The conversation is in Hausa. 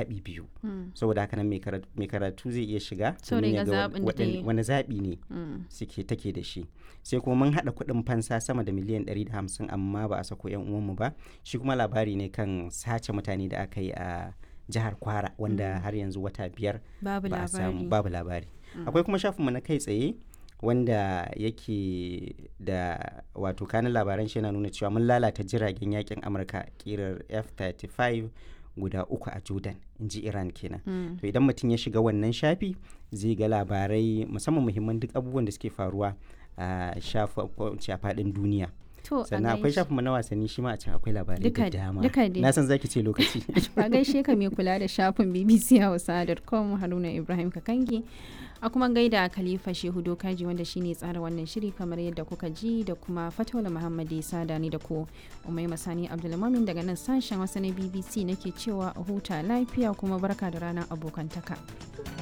zaɓi biyu. Saboda haka nan mai karatu zai iya shiga So domin ya daga ga zaɓin da ta yi. wani zaɓi ne take da shi. Sai kuma mun haɗa kuɗin fansa sama da miliyan 150 amma ba a sako 'yan uwanmu ba. Shi kuma labari ne kan sace mutane da aka yi a jihar Kwara wanda har yanzu wata 5 Babu ba a samu labari. babu labari. Akwai kuma shafinmu na kai tsaye wanda yake da wato kanin labaran shi yana nuna cewa mun lalata jiragen yakin Amurka kirar F-35 guda 3 a Jordan, in ji Iran kenan. To idan mutum ya shiga wannan shafi zai ga labarai musamman muhimman duk abubuwan da suke faruwa a faɗin duniya. To, Sannan akwai shafinmu na wasanni shi ma a can akwai labarai da dama. duka dai. Na san zaki ce lokaci. A gaishe ka mai kula da shafin bbchausa.com Haruna Ibrahim Kakangi. A kuma gaida Khalifa Shehu Dokaji wanda shine tsara wannan shiri kamar yadda kuka ji, da kuma Fataula Muhammad Isa da ni da ku. Umaima Sani Abdulmumin daga nan sashen Hausa na BBC nake cewa a huta lafiya kuma barka da ranar abokantaka.